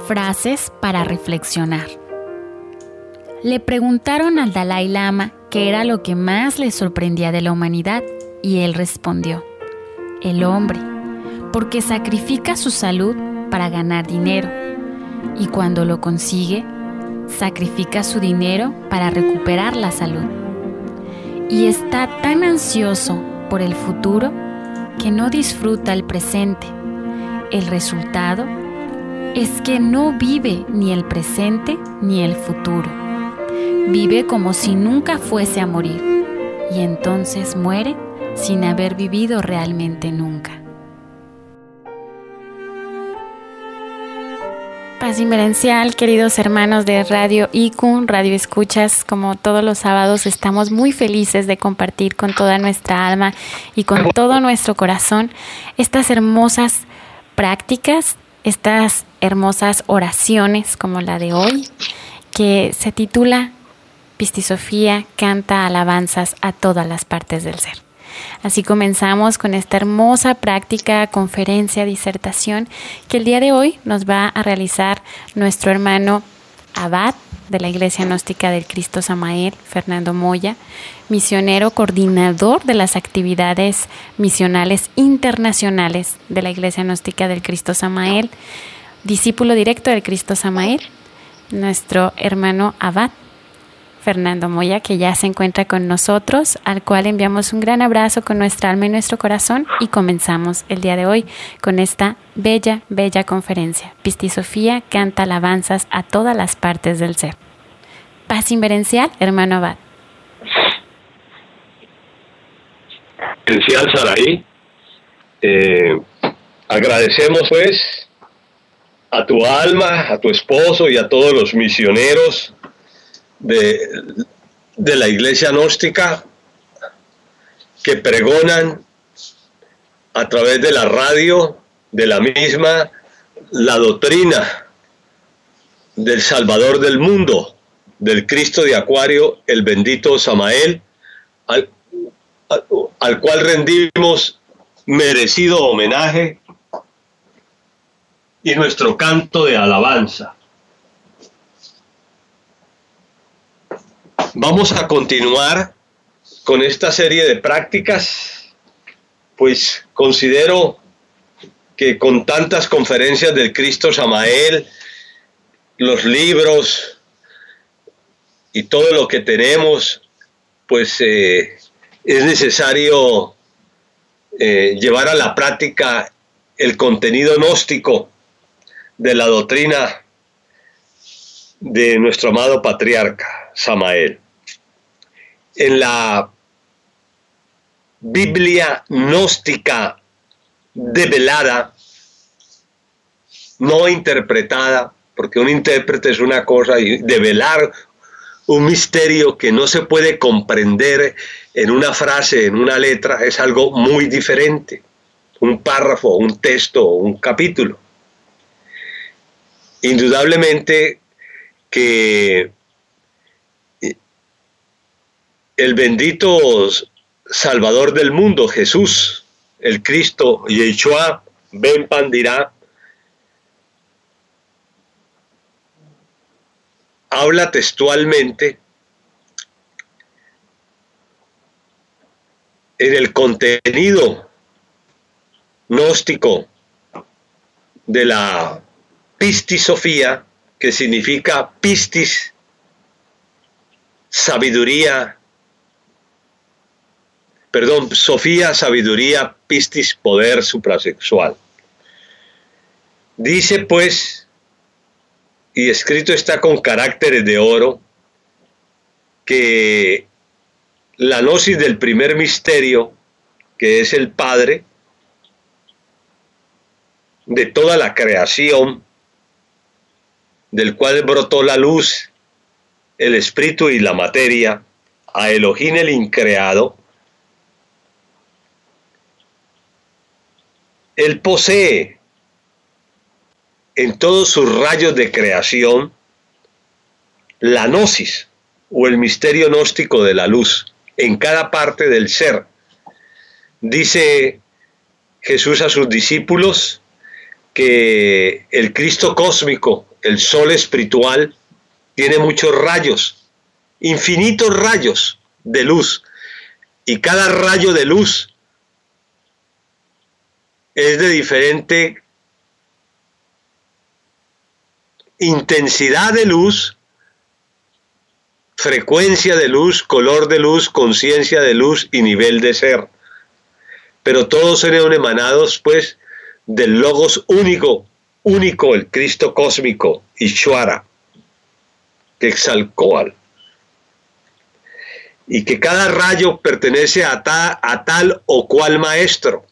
Frases para reflexionar. Le preguntaron al Dalai Lama qué era lo que más le sorprendía de la humanidad y él respondió: el hombre, porque sacrifica su salud para ganar dinero y cuando lo consigue, sacrifica su dinero para recuperar la salud. Y está tan ansioso por el futuro que no disfruta el presente. El resultado es que no vive ni el presente ni el futuro. Vive como si nunca fuese a morir y entonces muere sin haber vivido realmente nunca. Paz inmerencial, queridos hermanos de Radio ICU, Radio Escuchas, como todos los sábados estamos muy felices de compartir con toda nuestra alma y con todo nuestro corazón estas hermosas prácticas, estas hermosas oraciones como la de hoy, que se titula Pisti Sofía canta alabanzas a todas las partes del ser. Así comenzamos con esta hermosa práctica, conferencia, disertación que el día de hoy nos va a realizar nuestro hermano abad de la Iglesia Gnóstica del Cristo Samael, Fernando Moya, misionero coordinador de las actividades misionales internacionales de la Iglesia Gnóstica del Cristo Samael, discípulo directo del Cristo Samael, nuestro hermano abad Fernando Moya, que ya se encuentra con nosotros, al cual enviamos un gran abrazo con nuestra alma y nuestro corazón y comenzamos el día de hoy con esta bella, bella conferencia. Pisti Sofía canta alabanzas a todas las partes del ser. Paz inmerencial, hermano abad. Inmerencial Saraí, agradecemos pues a tu alma, a tu esposo y a todos los misioneros de la Iglesia Gnóstica que pregonan a través de la radio de la misma la doctrina del Salvador del mundo, del Cristo de Acuario, el bendito Samael, al cual rendimos merecido homenaje y nuestro canto de alabanza. Vamos a continuar con esta serie de prácticas, pues considero que con tantas conferencias del Cristo Samael, los libros y todo lo que tenemos, pues es necesario llevar a la práctica el contenido gnóstico de la doctrina de nuestro amado patriarca Samael. En la Biblia gnóstica develada, no interpretada, porque un intérprete es una cosa y develar un misterio que no se puede comprender en una frase, en una letra, es algo muy diferente. Un párrafo, un texto, un capítulo. Indudablemente que el bendito Salvador del mundo, Jesús, el Cristo, Yeshua Ben Pandirá, habla textualmente en el contenido gnóstico de la Pisti Sofía, que significa pistis, sabiduría, Sofía, sabiduría, pistis, poder suprasexual. Dice pues, y escrito está con caracteres de oro, que la gnosis del primer misterio, que es el Padre de toda la creación, del cual brotó la luz, el espíritu y la materia, a Elohim el increado, él posee en todos sus rayos de creación la gnosis o el misterio gnóstico de la luz en cada parte del ser. Dice Jesús a sus discípulos que el Cristo cósmico el sol espiritual, tiene muchos rayos, infinitos rayos de luz, y cada rayo de luz es de diferente intensidad de luz, frecuencia de luz, color de luz, conciencia de luz y nivel de ser. Pero todos son emanados pues del Logos único, el Cristo cósmico, Ishvara, Quetzalcóatl. Y que cada rayo pertenece a tal o cual maestro.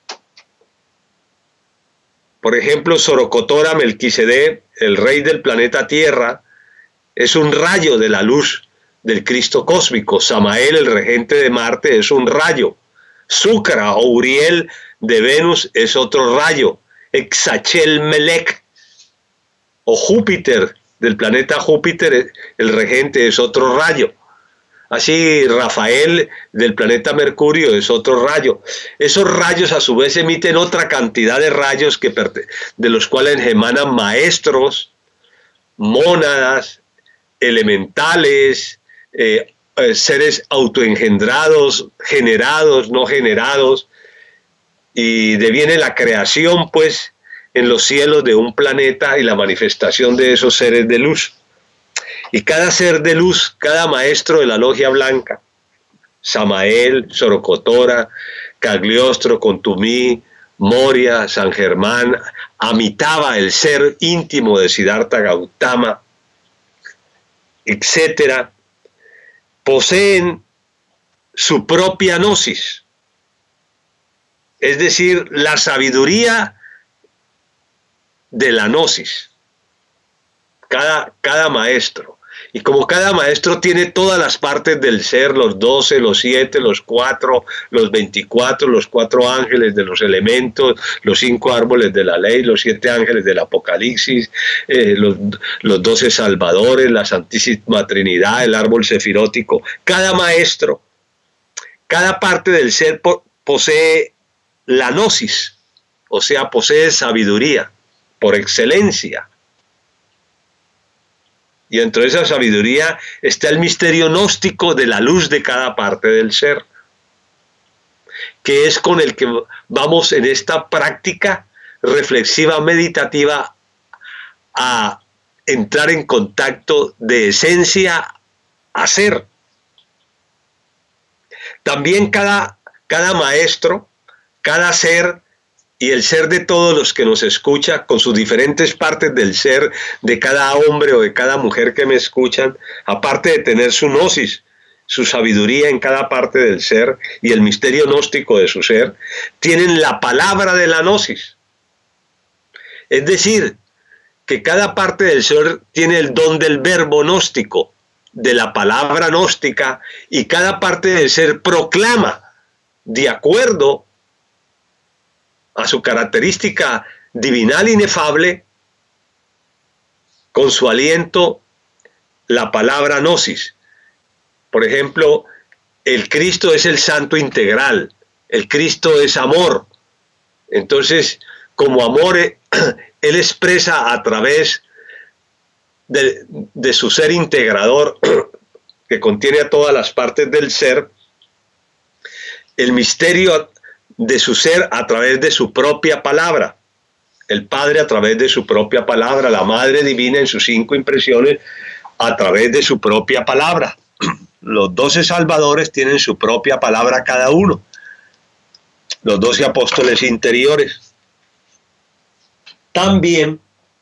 Por ejemplo, Sorocotora Melquisedec, el rey del planeta Tierra, es un rayo de la luz del Cristo cósmico. Samael, el regente de Marte, es un rayo. Sucra o Uriel de Venus es otro rayo. Exachel Melech o Júpiter, del planeta Júpiter, el regente, es otro rayo. Así Rafael del planeta Mercurio es otro rayo. Esos rayos a su vez emiten otra cantidad de rayos de los cuales emanan maestros, mónadas, elementales, seres autoengendrados, generados, no generados, y deviene la creación pues en los cielos de un planeta y la manifestación de esos seres de luz. Y cada ser de luz, cada maestro de la logia blanca, Samael, Sorocotora, Cagliostro, Contumí, Moria, San Germán, Amitabha, el ser íntimo de Siddhartha Gautama, etcétera, poseen su propia gnosis, es decir, la sabiduría de la gnosis, cada maestro. Y como cada maestro tiene todas las partes del ser, los 12, los 7, los 4, los 24, los 4 ángeles de los elementos, los 5 árboles de la ley, los 7 ángeles del Apocalipsis, los 12 salvadores, la Santísima Trinidad, el árbol sefirótico. Cada maestro, cada parte del ser posee la gnosis, o sea, posee sabiduría por excelencia. Y dentro de esa sabiduría está el misterio gnóstico de la luz de cada parte del ser, que es con el que vamos en esta práctica reflexiva meditativa a entrar en contacto de esencia a ser. También cada maestro, cada ser, y el ser de todos los que nos escucha, con sus diferentes partes del ser, de cada hombre o de cada mujer que me escuchan, aparte de tener su gnosis, su sabiduría en cada parte del ser y el misterio gnóstico de su ser, tienen la palabra de la gnosis. Es decir, que cada parte del ser tiene el don del verbo gnóstico, de la palabra gnóstica, y cada parte del ser proclama, de acuerdo a su característica divinal inefable, con su aliento, la palabra gnosis. Por ejemplo, el Cristo es el santo integral, el Cristo es amor. Entonces, como amor, Él expresa a través de su ser integrador, que contiene a todas las partes del ser, el misterio de su ser a través de su propia palabra, el Padre a través de su propia palabra, la Madre Divina en sus 5 impresiones a través de su propia palabra. Los 12 salvadores tienen su propia palabra cada uno, los 12 apóstoles interiores. También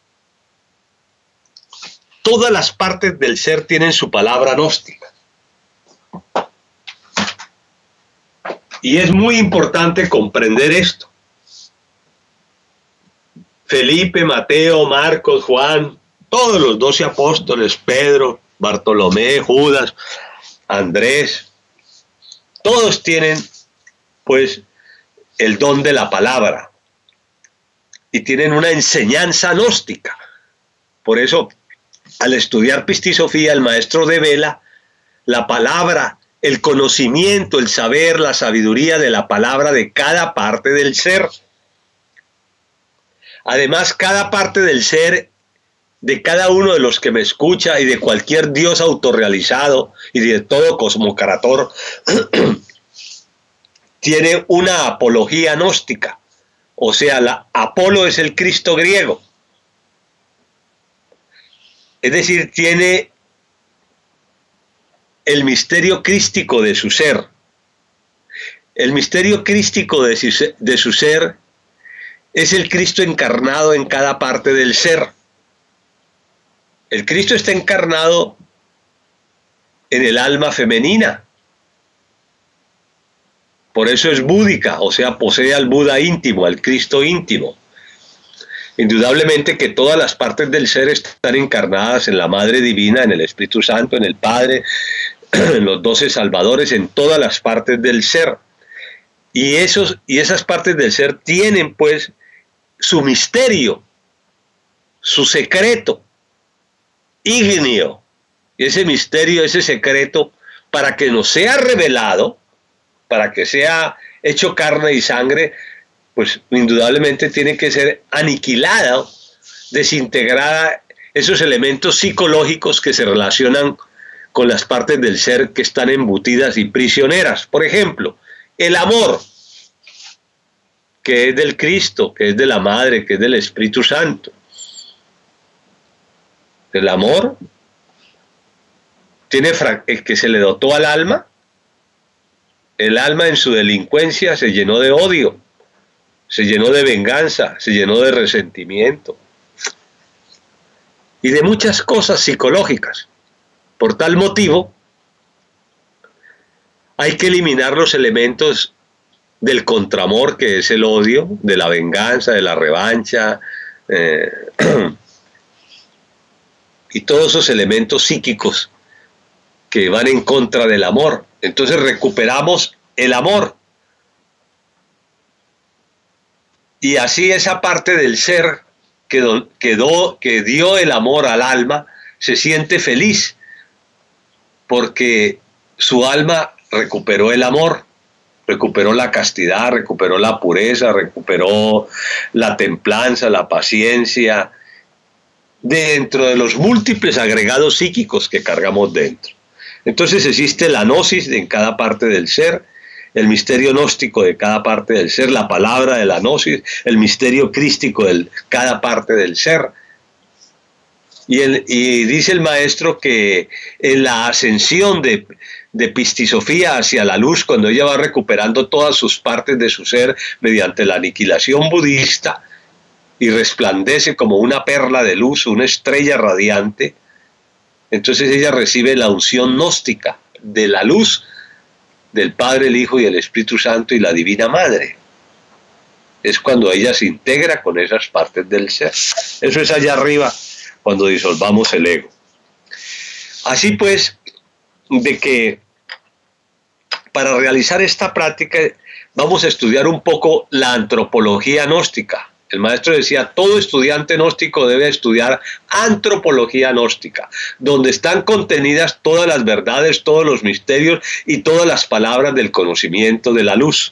todas las partes del ser tienen su palabra gnóstica. Y es muy importante comprender esto. Felipe, Mateo, Marcos, Juan, todos los 12 apóstoles, Pedro, Bartolomé, Judas, Andrés, todos tienen pues el don de la palabra y tienen una enseñanza gnóstica. Por eso, al estudiar Pistisofía, el maestro devela la palabra, el conocimiento, el saber, la sabiduría de la palabra de cada parte del ser. Además, cada parte del ser de cada uno de los que me escucha y de cualquier Dios autorrealizado y de todo cosmocrator tiene una apología gnóstica. O sea, Apolo es el Cristo griego. Es decir, tiene el misterio crístico de su ser. El misterio crístico de su ser es el Cristo encarnado en cada parte del ser. El Cristo está encarnado en el alma femenina. Por eso es búdica, o sea, posee al Buda íntimo, al Cristo íntimo. Indudablemente que todas las partes del ser están encarnadas en la Madre Divina, en el Espíritu Santo, en el Padre, en los 12 Salvadores, en todas las partes del ser. Y esas partes del ser tienen pues su misterio, su secreto ígneo. Y ese misterio, ese secreto, para que nos sea revelado, para que sea hecho carne y sangre, pues indudablemente tiene que ser aniquilado, desintegrada esos elementos psicológicos que se relacionan con las partes del ser que están embutidas y prisioneras. Por ejemplo, el amor, que es del Cristo, que es de la Madre, que es del Espíritu Santo. El amor tiene el que se le dotó al alma. El alma en su delincuencia se llenó de odio, se llenó de venganza, se llenó de resentimiento y de muchas cosas psicológicas. Por tal motivo, hay que eliminar los elementos del contramor, que es el odio, de la venganza, de la revancha, y todos esos elementos psíquicos que van en contra del amor. Entonces recuperamos el amor. Y así esa parte del ser que dio el amor al alma se siente feliz, porque su alma recuperó el amor, recuperó la castidad, recuperó la pureza, recuperó la templanza, la paciencia, dentro de los múltiples agregados psíquicos que cargamos dentro. Entonces existe la gnosis en cada parte del ser, el misterio gnóstico de cada parte del ser, la palabra de la gnosis, el misterio crístico de cada parte del ser. Y dice el maestro que en la ascensión de Pistisofía hacia la luz, cuando ella va recuperando todas sus partes de su ser mediante la aniquilación budista, y resplandece como una perla de luz, una estrella radiante, entonces ella recibe la unción gnóstica de la luz del Padre, el Hijo y el Espíritu Santo y la Divina Madre. Es cuando ella se integra con esas partes del ser. Eso es allá arriba, cuando disolvamos el ego. Así pues, de que para realizar esta práctica vamos a estudiar un poco la antropología gnóstica. El maestro decía, todo estudiante gnóstico debe estudiar antropología gnóstica, donde están contenidas todas las verdades, todos los misterios y todas las palabras del conocimiento de la luz.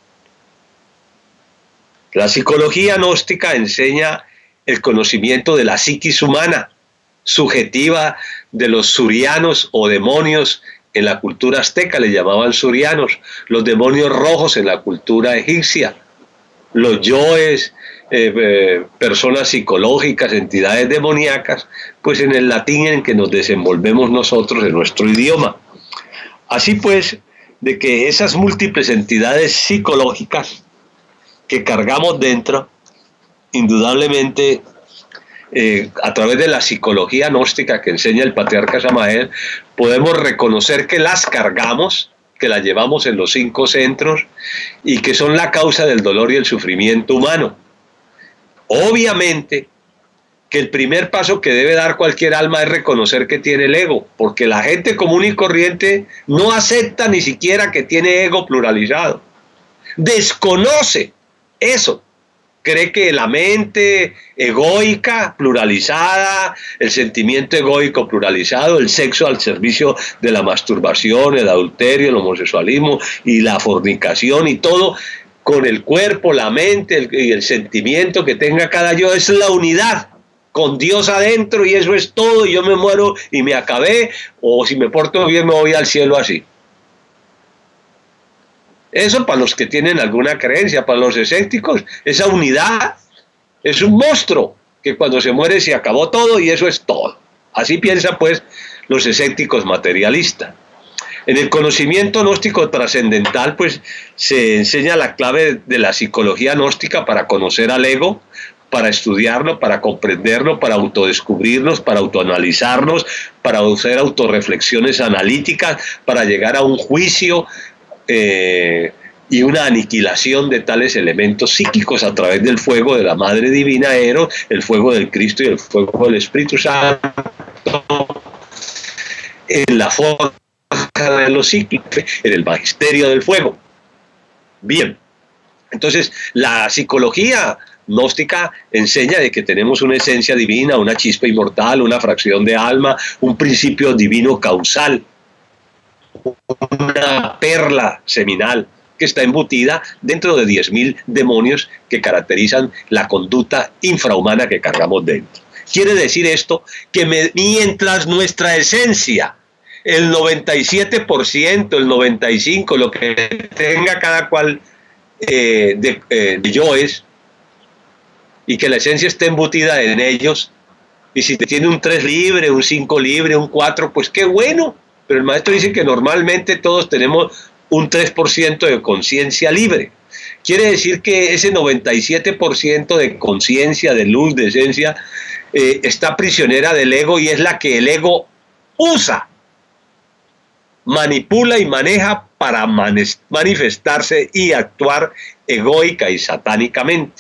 La psicología gnóstica enseña el conocimiento de la psiquis humana, subjetiva de los surianos o demonios. En la cultura azteca le llamaban surianos, los demonios rojos en la cultura egipcia, los yoes, personas psicológicas, entidades demoníacas, pues en el latín en que nos desenvolvemos nosotros en nuestro idioma. Así pues, de que esas múltiples entidades psicológicas que cargamos dentro, indudablemente, a través de la psicología gnóstica que enseña el patriarca Samael, podemos reconocer que las cargamos, que las llevamos en los 5 centros y que son la causa del dolor y el sufrimiento humano. Obviamente que el primer paso que debe dar cualquier alma es reconocer que tiene el ego, porque la gente común y corriente no acepta ni siquiera que tiene ego pluralizado. Desconoce eso. Cree que la mente egoica pluralizada, el sentimiento egoico pluralizado, el sexo al servicio de la masturbación, el adulterio, el homosexualismo y la fornicación y todo, con el cuerpo, la mente y el sentimiento que tenga cada yo, es la unidad con Dios adentro y eso es todo, y yo me muero y me acabé, o si me porto bien me voy al cielo así. Eso para los que tienen alguna creencia. Para los escépticos, esa unidad es un monstruo, que cuando se muere se acabó todo y eso es todo. Así piensan pues los escépticos materialistas. En el conocimiento gnóstico trascendental pues se enseña la clave de la psicología gnóstica para conocer al ego, para estudiarlo, para comprenderlo, para autodescubrirnos, para autoanalizarnos, para hacer autorreflexiones analíticas, para llegar a un juicio y una aniquilación de tales elementos psíquicos a través del fuego de la Madre Divina Eros, el fuego del Cristo y el fuego del Espíritu Santo, en la forma de los ciclos, en el magisterio del fuego. Bien, entonces la psicología gnóstica enseña de que tenemos una esencia divina, una chispa inmortal, una fracción de alma, un principio divino causal, una perla seminal que está embutida dentro de 10.000 demonios que caracterizan la conducta infrahumana que cargamos dentro. Quiere decir esto que mientras nuestra esencia, el 97%, el 95%, lo que tenga cada cual de yoes, y que la esencia esté embutida en ellos, y si te tiene un 3 libre, un 5 libre, un 4, pues qué bueno, pero el maestro dice que normalmente todos tenemos un 3% de conciencia libre. Quiere decir que ese 97% de conciencia, de luz, de esencia, está prisionera del ego y es la que el ego usa, manipula y maneja para manifestarse y actuar egoica y satánicamente.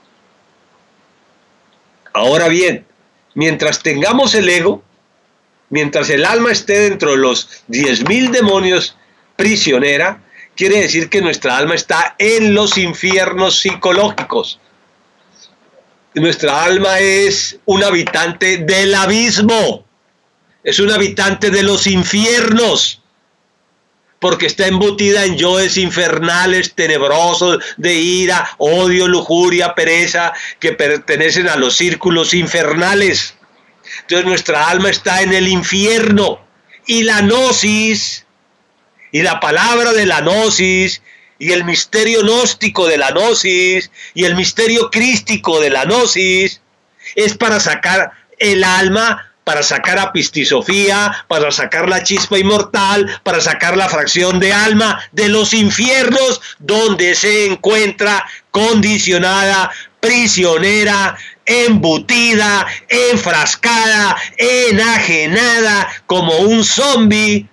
Ahora bien, mientras tengamos el ego, mientras el alma esté dentro de los 10.000 demonios prisionera, quiere decir que nuestra alma está en los infiernos psicológicos. Nuestra alma es un habitante del abismo, es un habitante de los infiernos, porque está embutida en yoes infernales, tenebrosos, de ira, odio, lujuria, pereza, que pertenecen a los círculos infernales. Entonces nuestra alma está en el infierno, y la gnosis, y la palabra de la gnosis, y el misterio gnóstico de la gnosis, y el misterio crístico de la gnosis, es para sacar el alma, para sacar a Pistisofía, para sacar la chispa inmortal, para sacar la fracción de alma de los infiernos donde se encuentra condicionada, prisionera, embutida, enfrascada, enajenada, como un zombi.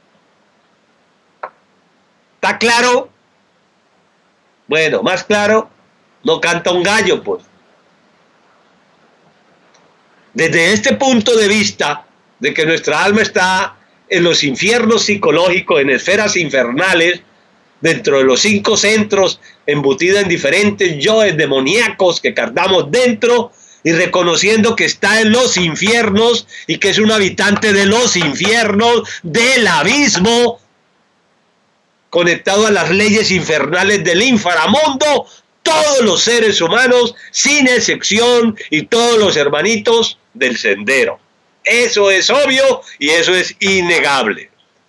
¿Está claro? Bueno, más claro, no canta un gallo, pues. Desde este punto de vista, de que nuestra alma está en los infiernos psicológicos, en esferas infernales, dentro de los 5 centros, embutida en diferentes yoes demoníacos que cargamos dentro, y reconociendo que está en los infiernos y que es un habitante de los infiernos, del abismo, conectado a las leyes infernales del inframundo, todos los seres humanos, sin excepción, y todos los hermanitos del sendero. Eso es obvio y eso es innegable.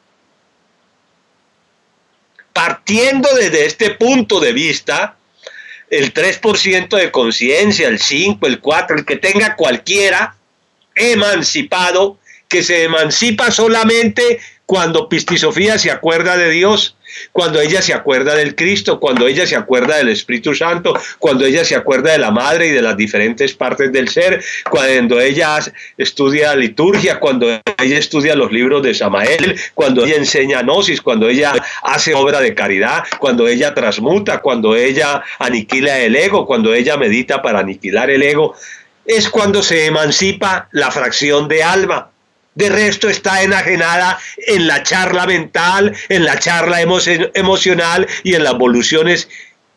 Partiendo desde este punto de vista, el 3% de conciencia, el 5%, el 4%, el que tenga cualquiera, emancipado, que se emancipa solamente cuando Pistisofía se acuerda de Dios, cuando ella se acuerda del Cristo, cuando ella se acuerda del Espíritu Santo, cuando ella se acuerda de la Madre y de las diferentes partes del ser, cuando ella estudia liturgia, cuando ella estudia los libros de Samael, cuando ella enseña gnosis, cuando ella hace obra de caridad, cuando ella transmuta, cuando ella aniquila el ego, cuando ella medita para aniquilar el ego, es cuando se emancipa la fracción de alma. De resto está enajenada en la charla mental, en la charla emocional y en las evoluciones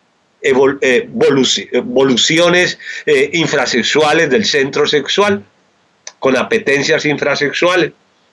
infrasexuales del centro sexual, con apetencias infrasexuales.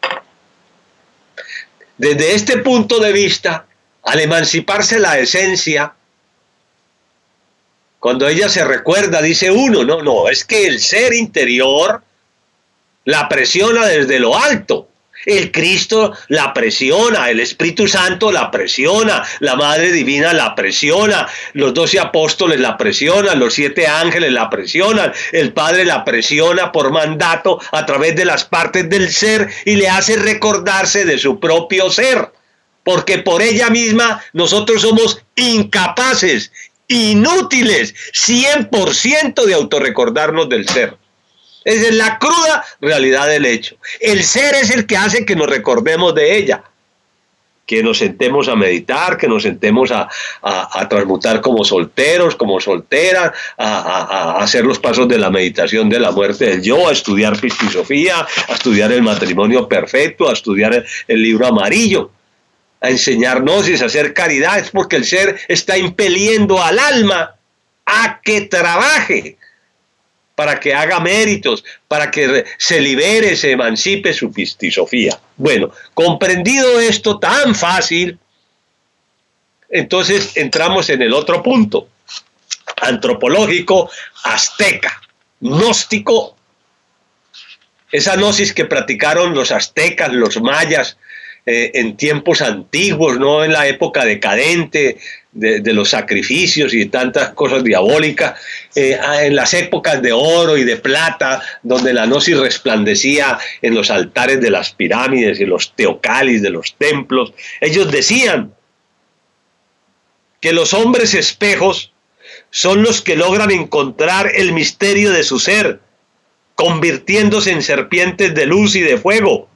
Desde este punto de vista, al emanciparse la esencia, Cuando ella se recuerda, dice uno, no, es que el ser interior la presiona desde lo alto. El Cristo la presiona, el Espíritu Santo la presiona, la Madre Divina la presiona, los 12 apóstoles la presionan, los 7 ángeles la presionan, el Padre la presiona por mandato a través de las partes del ser y le hace recordarse de su propio ser, porque por ella misma nosotros somos incapaces, inútiles, 100% de autorrecordarnos del ser. Esa es la cruda realidad del hecho. El ser es el que hace que nos recordemos de ella, que nos sentemos a meditar, que nos sentemos a transmutar como solteros, como solteras, a hacer los pasos de la meditación de la muerte del yo, a estudiar pistisofía, a estudiar el matrimonio perfecto, a estudiar el libro amarillo, a enseñar gnosis, a hacer caridad. Es porque el ser está impeliendo al alma a que trabaje, para que haga méritos, para que se libere, se emancipe su pistisofía. Bueno, comprendido esto tan fácil, entonces entramos en el otro punto, antropológico, azteca, gnóstico, esa gnosis que practicaron los aztecas, los mayas, en tiempos antiguos, no en la época decadente de los sacrificios y de tantas cosas diabólicas, en las épocas de oro y de plata, donde la gnosis resplandecía en los altares de las pirámides y los teocalis de los templos. Ellos decían que los hombres espejos son los que logran encontrar el misterio de su ser, convirtiéndose en serpientes de luz y de fuego,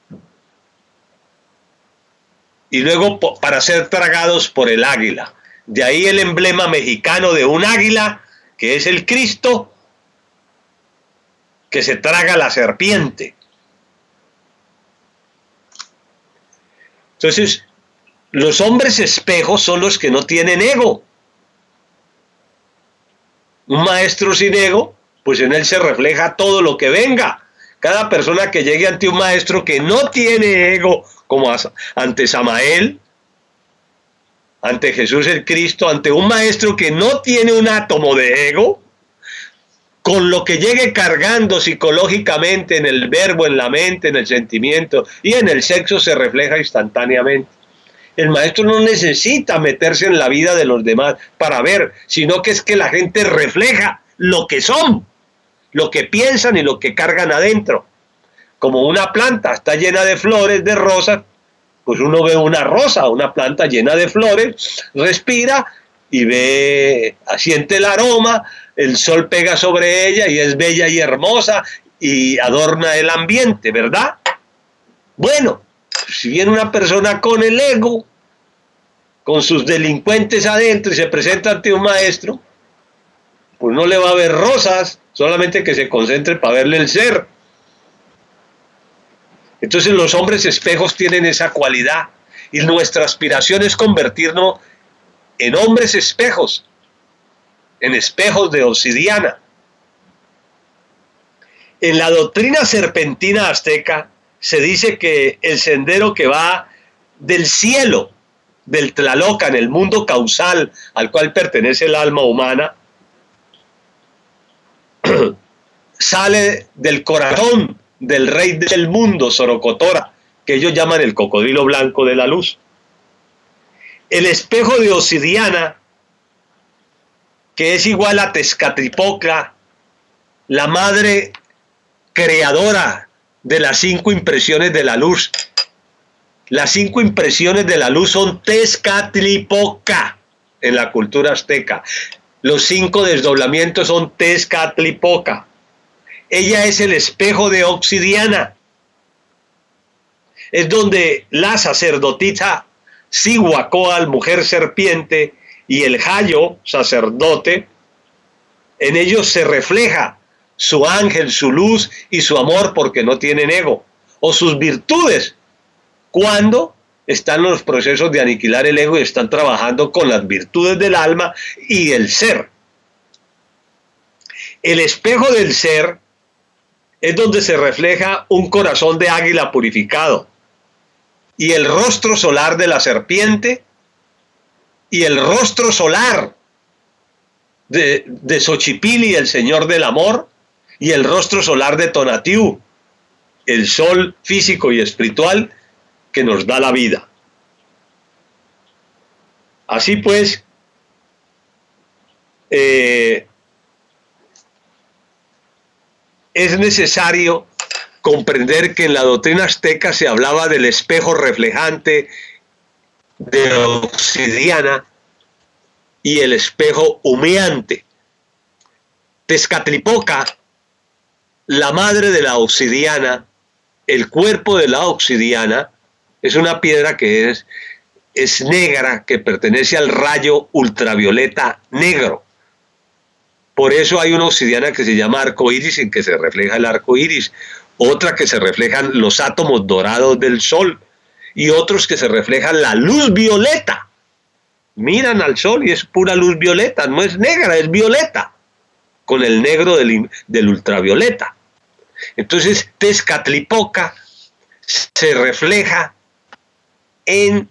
y luego para ser tragados por el águila. De ahí el emblema mexicano de un águila, que es el Cristo, que se traga la serpiente. Entonces, los hombres espejos son los que no tienen ego. Un maestro sin ego, pues en él se refleja todo lo que venga. Cada persona que llegue ante un maestro que no tiene ego, como ante Samael, ante Jesús el Cristo, ante un maestro que no tiene un átomo de ego, con lo que llegue cargando psicológicamente en el verbo, en la mente, en el sentimiento y en el sexo, se refleja instantáneamente. El maestro no necesita meterse en la vida de los demás para ver, sino que es que la gente refleja lo que son, lo que piensan y lo que cargan adentro. Como una planta está llena de flores, de rosas, pues uno ve una rosa, una planta llena de flores, respira y siente el aroma, el sol pega sobre ella y es bella y hermosa y adorna el ambiente, ¿verdad? Bueno, si viene una persona con el ego, con sus delincuentes adentro y se presenta ante un maestro, pues no le va a ver rosas, solamente que se concentre para verle el ser. Entonces los hombres espejos tienen esa cualidad y nuestra aspiración es convertirnos en hombres espejos, en espejos de obsidiana. En la doctrina serpentina azteca se dice que el sendero que va del cielo, del Tlalocan, el mundo causal al cual pertenece el alma humana, sale del corazón del rey del mundo, Sorocotora, que ellos llaman el cocodrilo blanco de la luz. El espejo de obsidiana, que es igual a Tezcatlipoca, la madre creadora de las 5 impresiones de la luz. Las 5 impresiones de la luz son Tezcatlipoca en la cultura azteca. Los 5 desdoblamientos son Tezcatlipoca. Ella es el espejo de obsidiana. Es donde la sacerdotisa Cihuacóatl, mujer serpiente, y el Jayo, sacerdote, en ellos se refleja su ángel, su luz y su amor, porque no tienen ego, o sus virtudes, cuando están en los procesos de aniquilar el ego y están trabajando con las virtudes del alma y el ser. El espejo del ser es donde se refleja un corazón de águila purificado y el rostro solar de la serpiente y el rostro solar de Xochipilli, el señor del amor, y el rostro solar de Tonatiuh, el sol físico y espiritual que nos da la vida. Así pues, es necesario comprender que en la doctrina azteca se hablaba del espejo reflejante de obsidiana y el espejo humeante. Tezcatlipoca, la madre de la obsidiana, el cuerpo de la obsidiana, es una piedra que es negra, que pertenece al rayo ultravioleta negro. Por eso hay una obsidiana que se llama arco iris, en que se refleja el arco iris, otra que se reflejan los átomos dorados del sol, y otros que se reflejan la luz violeta. Miran al sol y es pura luz violeta, no es negra, es violeta, con el negro del ultravioleta. Entonces Tezcatlipoca se refleja en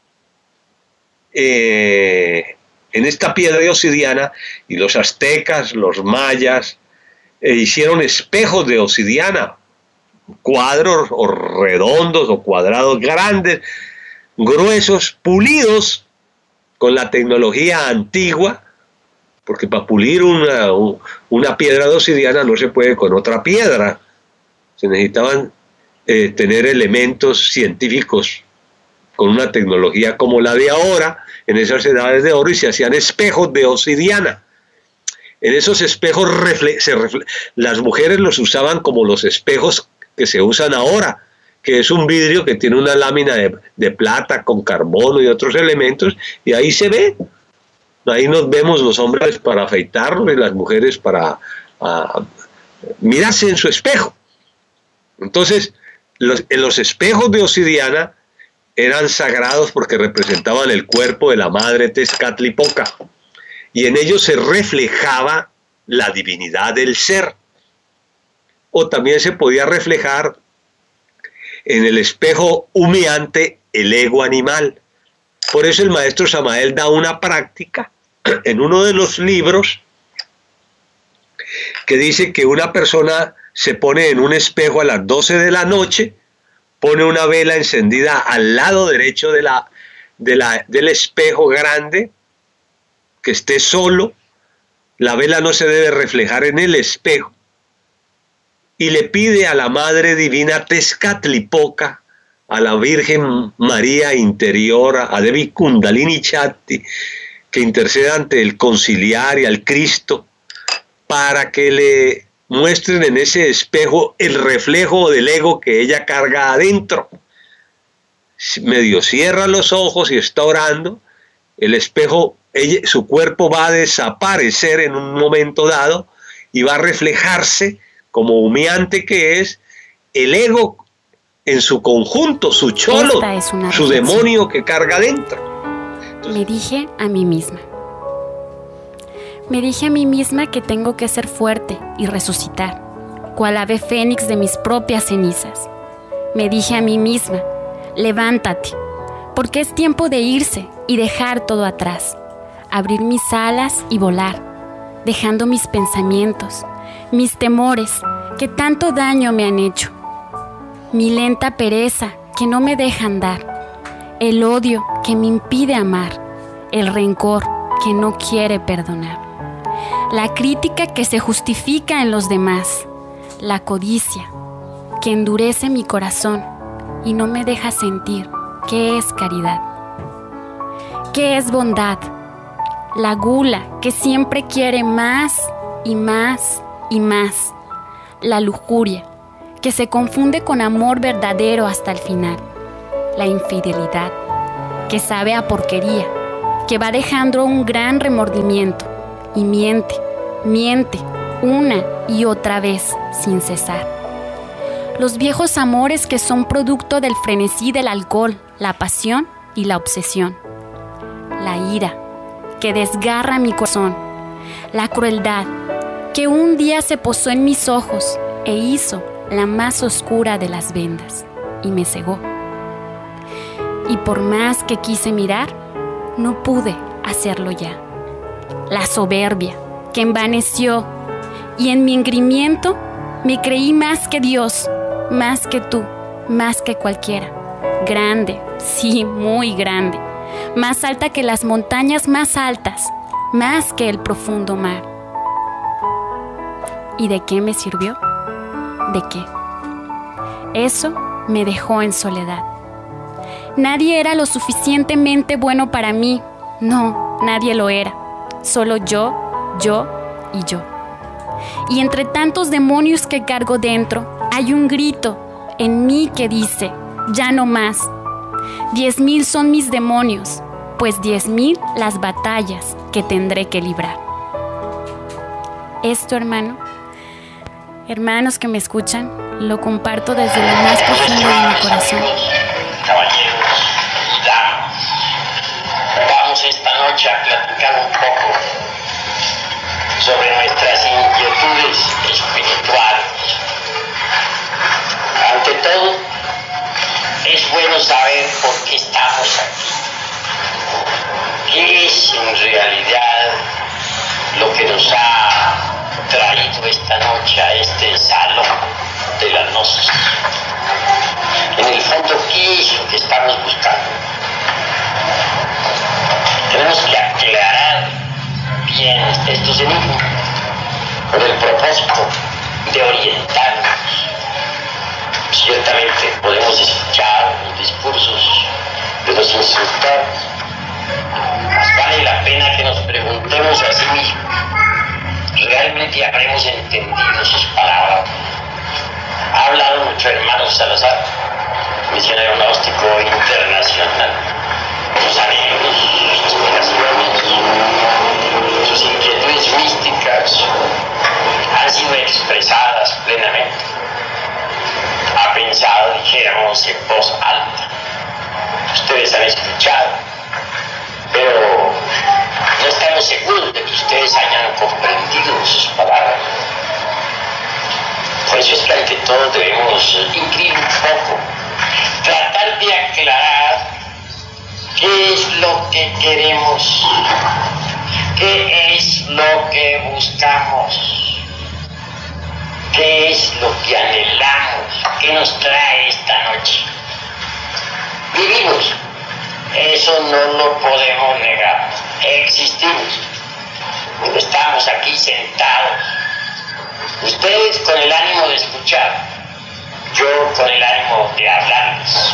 esta piedra de obsidiana, y los aztecas, los mayas, hicieron espejos de obsidiana, cuadros o redondos o cuadrados grandes, gruesos, pulidos con la tecnología antigua, porque para pulir una piedra de obsidiana no se puede con otra piedra. Se necesitaban tener elementos científicos con una tecnología como la de ahora, en esas edades de oro, y se hacían espejos de obsidiana. En esos espejos las mujeres los usaban como los espejos que se usan ahora, que es un vidrio que tiene una lámina de plata con carbono y otros elementos, y ahí se ve. Ahí nos vemos los hombres para afeitarnos y las mujeres para mirarse en su espejo. Entonces, los espejos de obsidiana eran sagrados porque representaban el cuerpo de la madre Tezcatlipoca, y en ellos se reflejaba la divinidad del ser. O también se podía reflejar en el espejo humeante el ego animal. Por eso el maestro Samael da una práctica en uno de los libros que dice que una persona se pone en un espejo a las 12 de la noche, pone una vela encendida al lado derecho del espejo grande, que esté solo. La vela no se debe reflejar en el espejo, y le pide a la Madre Divina Tezcatlipoca, a la Virgen María Interior, a Devi Kundalini Shakti, que interceda ante el conciliar y al Cristo, para que le muestren en ese espejo el reflejo del ego que ella carga adentro. Medio cierra los ojos y está orando, el espejo, su cuerpo va a desaparecer en un momento dado y va a reflejarse, como humeante que es, el ego en su conjunto, su cholo, su demonio que carga dentro. Me dije a mí misma. Me dije a mí misma que tengo que ser fuerte y resucitar, cual ave fénix de mis propias cenizas. Me dije a mí misma, levántate, porque es tiempo de irse y dejar todo atrás, abrir mis alas y volar, dejando mis pensamientos, mis temores que tanto daño me han hecho, mi lenta pereza que no me deja andar, el odio que me impide amar, el rencor que no quiere perdonar, la crítica que se justifica en los demás, la codicia que endurece mi corazón y no me deja sentir qué es caridad, qué es bondad, la gula que siempre quiere más y más y más, la lujuria que se confunde con amor verdadero hasta el final, la infidelidad que sabe a porquería, que va dejando un gran remordimiento y miente una y otra vez sin cesar. Los viejos amores que son producto del frenesí del alcohol, la pasión y la obsesión, la ira que desgarra mi corazón, la crueldad que un día se posó en mis ojos e hizo la más oscura de las vendas y me cegó. Y por más que quise mirar, no pude hacerlo ya. La soberbia que envaneció, y en mi engreimiento me creí más que Dios, más que tú, más que cualquiera. Grande, sí, muy grande, más alta que las montañas más altas, más que el profundo mar. ¿Y de qué me sirvió? ¿De qué? Eso me dejó en soledad. Nadie era lo suficientemente bueno para mí. No, nadie lo era. Solo yo y yo. Y entre tantos demonios que cargo dentro, hay un grito en mí que dice: ya no más. 10,000 son mis demonios, pues 10,000 las batallas que tendré que librar. Esto, hermanos que me escuchan, lo comparto desde lo más profundo de mi corazón. Caballeros y damas, vamos esta noche a platicar un poco sobre nuestras inquietudes espirituales. Ante todo, es bueno saber por qué estamos aquí. ¿Qué es en realidad lo que nos ha traído esta noche a este salón de la gnosis? En el fondo, ¿qué es lo que estamos buscando? Tenemos que aclarar bien estos enigmas con el propósito de orientarnos. Ciertamente podemos escuchar los discursos de los instructores. Vale la pena que nos preguntemos a sí mismos: ¿realmente habremos entendido sus palabras? Ha hablado nuestro hermano Salazar, misionero gnóstico internacional. Sus anhelos, sus aspiraciones, sus inquietudes místicas han sido expresadas plenamente. Ha pensado, dijéramos, en voz alta. Ustedes han escuchado, pero no estamos seguros de que ustedes hayan comprendido sus palabras. Por eso es que ante todo debemos inquirir un poco, tratar de aclarar qué es lo que queremos, qué es lo que buscamos, qué es lo que anhelamos, qué nos trae esta noche. Vivimos, eso no lo podemos negar, existimos, estamos aquí sentados. Ustedes con el ánimo de escuchar, yo con el ánimo de hablarles.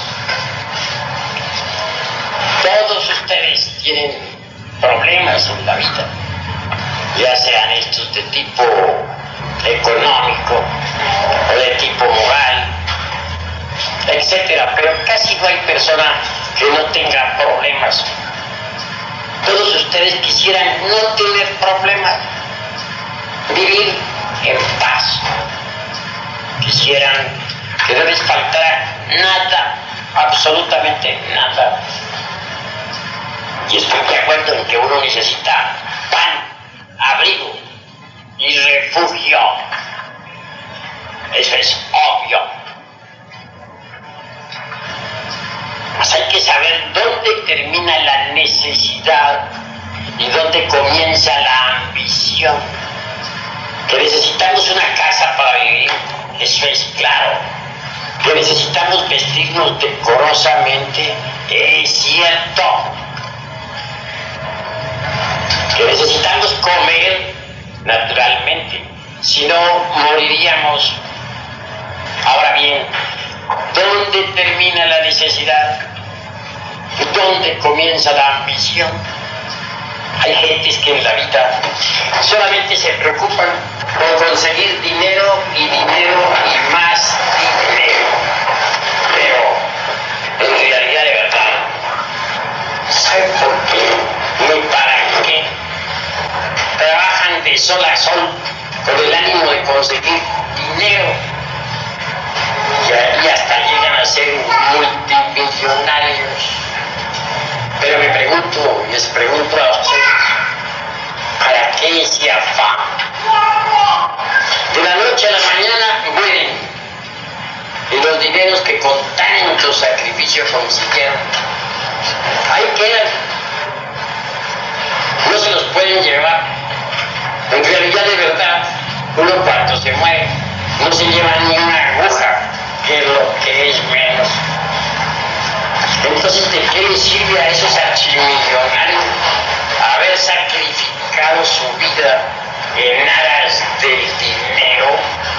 Todos ustedes tienen problemas en la vida, ya sean estos de tipo económico o de tipo moral, etcétera, pero casi no hay persona que no tenga problemas. Todos ustedes quisieran no tener problemas, vivir en paz. Quisieran que no les faltara nada, absolutamente nada. Y estoy de acuerdo en que uno necesita pan, abrigo y refugio. Eso es obvio. Mas hay que saber dónde termina la necesidad y dónde comienza la ambición. Que necesitamos una casa para vivir, eso es claro. Que necesitamos vestirnos decorosamente, es cierto. Que necesitamos comer naturalmente, si no moriríamos. Ahora bien, ¿dónde termina la necesidad? ¿Dónde comienza la ambición? Hay gentes que en la vida solamente se preocupan por conseguir dinero y más dinero. Pero en realidad, de verdad, ¿saben por qué? Ni para qué. Trabajan de sol a sol con el ánimo de conseguir dinero y hasta llegan a ser multimillonarios. Pero me pregunto, y les pregunto a ustedes, ¿para qué ese afán? De la noche a la mañana mueren, y los dineros que con tanto sacrificio consiguieron, ahí quedan, no se los pueden llevar. En realidad, de verdad, uno cuando se muere no se lleva ni una aguja, que es lo que es menos. Entonces, ¿de qué le sirve a esos archimillonarios haber sacrificado su vida en aras del dinero?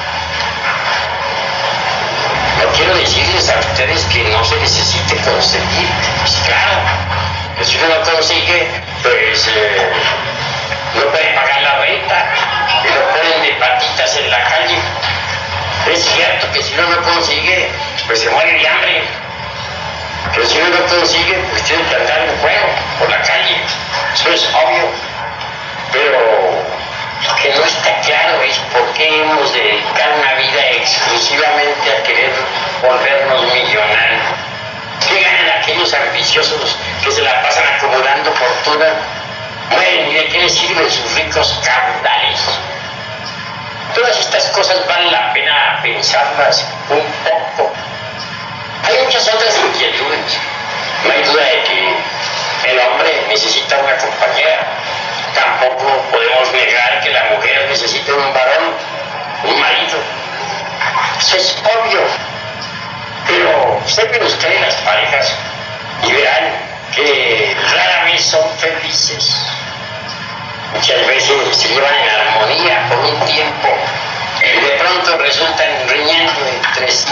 No quiero decirles a ustedes que no se necesite conseguir, pues claro, que si uno no consigue, pues no puede pagar la renta y lo ponen de patitas en la calle. Es cierto que si uno no consigue, pues se muere de hambre. Pero si uno no consigue, pues tiene que andar en juego por la calle. Eso es obvio. Pero lo que no está claro es por qué hemos dedicado una vida exclusivamente a querer volvernos millonarios. ¿Qué ganan aquellos ambiciosos que se la pasan acumulando fortuna? Bueno, ¿y de qué les sirven sus ricos caudales? Todas estas cosas vale la pena pensarlas un poco. Hay muchas otras inquietudes. No hay duda de que el hombre necesita una compañera. Tampoco podemos negar que la mujer necesita un varón, un marido. Eso es obvio. Pero observen ustedes las parejas y verán que rara vez son felices. Muchas veces se llevan en armonía por un tiempo y de pronto resultan riñendo entre sí.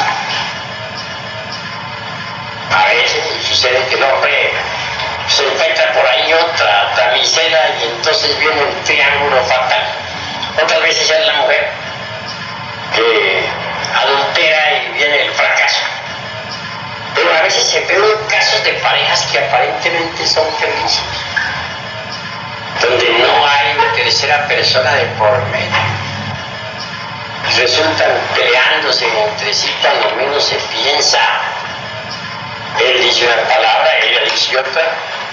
A veces sucede que el hombre se encuentra por ahí otra damisela y entonces viene el triángulo fatal. Otras veces es la mujer que adultera y viene el fracaso. Pero a veces se ven casos de parejas que aparentemente son felices, donde no hay una tercera persona de por medio. Resultan peleándose entre sí cuando menos se piensa. Él dice una palabra, ella dice otra.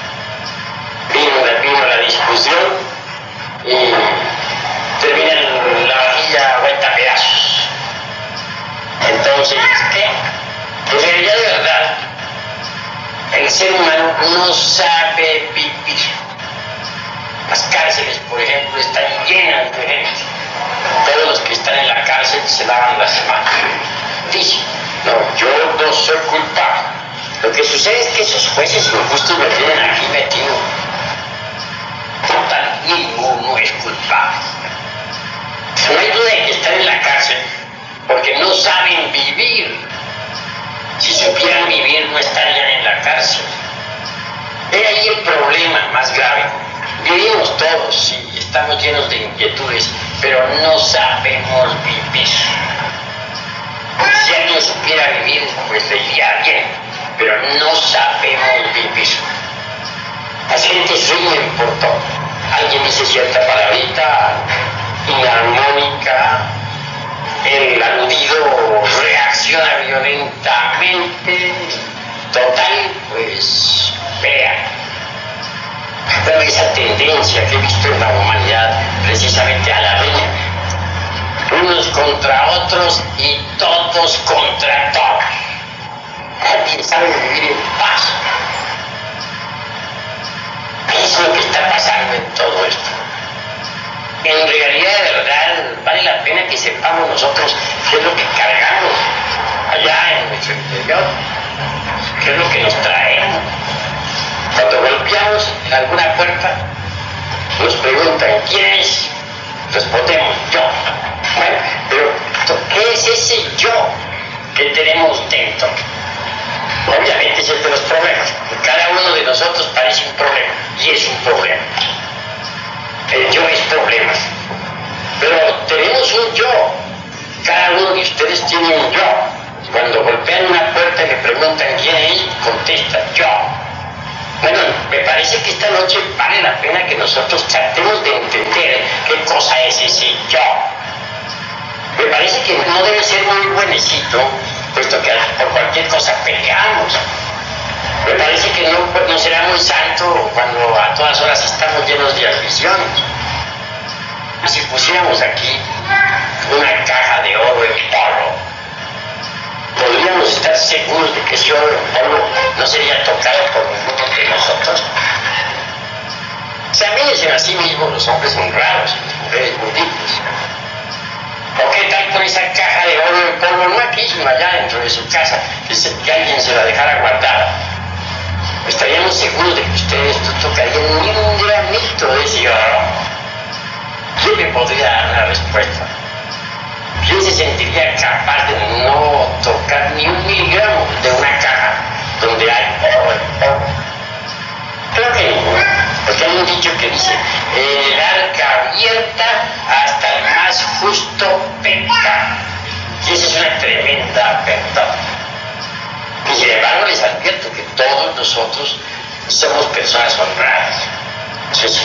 Vino la discusión y termina la vajilla vuelta a pedazos. Entonces, ¿qué? En realidad, de verdad, el ser humano no sabe vivir. Las cárceles, por ejemplo, están llenas de gente. Todos los que están en la cárcel se lavan las manos. Dicen, no, yo no soy culpable. Lo que sucede es que esos jueces injustos me tienen aquí metido. Total, ninguno es culpable. No hay duda de que están en la cárcel porque no saben vivir. Si supieran vivir, no estarían en la cárcel. He ahí el problema más grave. Vivimos todos, sí, estamos llenos de inquietudes, pero no sabemos vivir. Si alguien supiera vivir, pues le iría bien, pero no sabemos vivir. Las gentes ríen por todo. Alguien dice cierta palabrita inarmónica, el aludido reacciona violentamente. Total, pues pelea. Pero esa tendencia que he visto en la humanidad precisamente a la riña, unos contra otros y todos contra todos. Nadie sabe vivir en paz. Es lo que está pasando en todo esto. En realidad, de verdad, vale la pena que sepamos nosotros qué es lo que cargamos allá en nuestro interior, qué es lo que nos traemos. Cuando golpeamos en alguna puerta, nos preguntan, ¿quién es? Respondemos, yo. Bueno, pero ¿qué es ese yo que tenemos dentro? Obviamente es el de los problemas. Cada uno de nosotros parece un problema, y es un problema. El yo es problema. Pero tenemos un yo. Cada uno de ustedes tiene un yo. Cuando golpean una puerta y le preguntan quién es, contesta yo. Bueno, me parece que esta noche vale la pena que nosotros tratemos de entender qué cosa es ese yo. Me parece que no debe ser muy buenecito, puesto que por cualquier cosa peleamos. Me parece que no será muy santo cuando a todas horas estamos llenos de ambiciones. Si pusiéramos aquí una caja de oro en polvo, podríamos estar seguros de que ese oro en polvo no sería tocado por ninguno de nosotros. Examínense a sí mismos los hombres honrados y las mujeres múltiples. ¿O qué tal con esa caja de oro en polvo, no aquí, sino allá dentro de su casa, que alguien se la dejara guardada? Estaríamos seguros de que ustedes no tocarían ni un granito de ese oro. ¿Quién me podría dar una respuesta? ¿Quién se sentiría capaz de no tocar ni un miligramo de una caja donde hay oro en polvo? Creo que ninguno, porque hay un dicho que dice, el arca abierta hasta el más justo peca. Y esa es una tremenda verdad. Y sin embargo les advierto que todos nosotros somos personas honradas. Eso es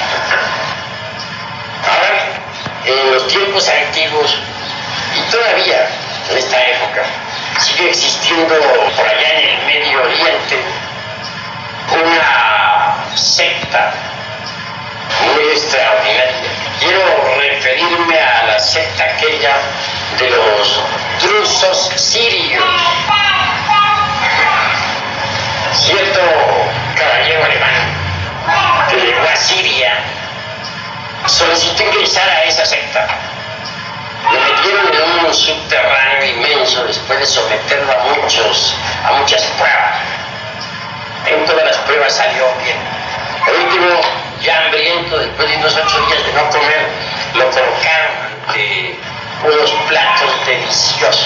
ahora bien, en los tiempos antiguos, y todavía en esta época, sigue existiendo por allá en el Medio Oriente una secta muy extraordinaria. Quiero referirme a la secta aquella de los drusos sirios. Cierto caballero alemán que llegó a Siria solicitó ingresar a esa secta. Lo metieron en un subterráneo inmenso después de someterlo a muchas pruebas. En todas las pruebas salió bien. Por último, ya hambriento, después de unos 8 días de no comer, lo colocaron ante unos platos deliciosos.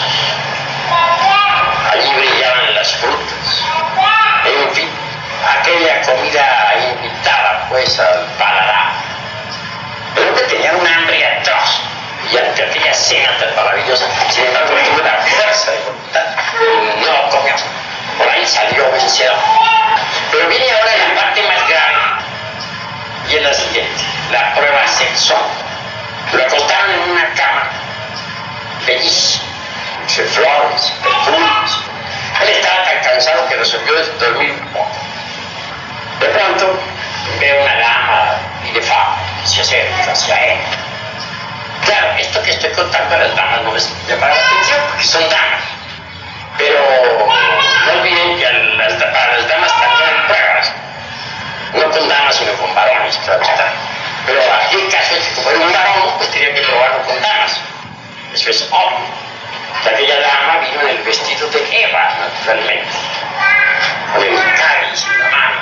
Allí brillaban las frutas. En fin, aquella comida invitaba pues al paladar. Pero que tenía un hambre atroz. Y ante aquella cena tan maravillosa, sin embargo, tuvo la fuerza de voluntad y no comió. Por ahí salió vencedor. Pero viene ahora la parte más grave, y es la siguiente, la prueba sexual. Lo acostaron en una cama, bellísima, de flores, perfumes. Él estaba tan cansado que resolvió dormir un poco. De pronto, ve una dama y le se acerca hacia él. Claro, esto que estoy contando a las damas no les llama la atención porque son damas. Pero no olviden que para las damas también hay pruebas. No con damas, sino con varones, claro está. Pero aquí el caso es que como era un varón, pues tenía que probarlo con damas. Eso es obvio. Aquella dama vino en el vestido de Eva, naturalmente. Con el cáliz en la mano.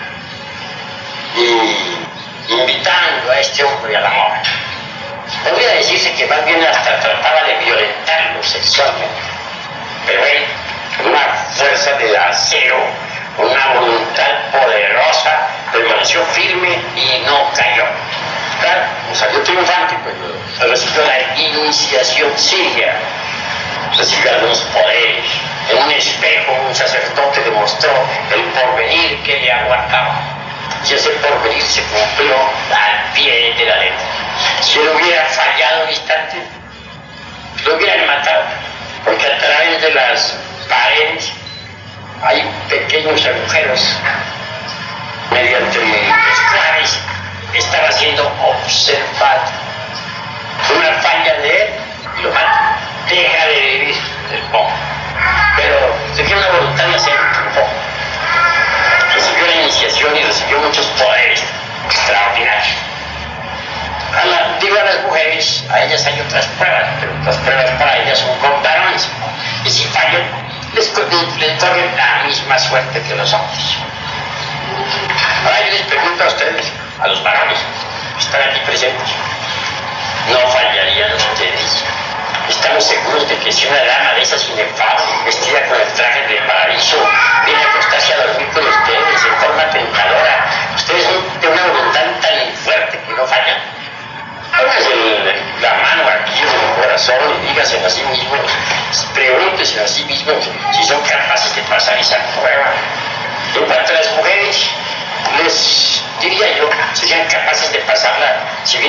Y invitando a este hombre al amor. Podría decirse que más bien hasta trataba de violentarlo sexualmente. Pero él, con una fuerza de acero, con una voluntad poderosa, permaneció firme y no cayó. Claro, salió triunfante, pues recibió la iniciación siria, recibió algunos poderes. En un espejo, un sacerdote demostró el porvenir que le aguardaba. Y ese porvenir se cumplió al pie de la letra. Si él hubiera fallado un instante, lo hubieran matado, porque a través de las paredes hay pequeños agujeros mediante los cuales estaba siendo observado. Una falla de él y lo mata. Deja de vivir el pobre. Pero tenía una voluntad de hacer un poco. Recibió la iniciación y recibió muchos poderes extraordinarios. Digo a las mujeres, a ellas hay otras pruebas, pero las pruebas para ellas son con varones. Y si fallan, les corren la misma suerte que los hombres. Ahora yo les pregunto a ustedes, a los varones que están aquí presentes, ¿no fallarían ustedes? Estamos seguros de que si una dama de esas inefables, vestida con el traje de paraíso, viene a acostarse a dormir con ustedes en forma tentadora, ustedes son de una voluntad tan fuerte que no fallan. Pónganse la mano aquí en el corazón y díganse a sí mismos, pregúntense a sí mismos si son capaces de pasar esa prueba.